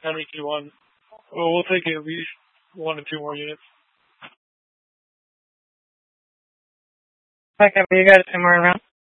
MEQ1. Well, we'll take at least 1 to 2 more units. Okay, but you got 2 more around?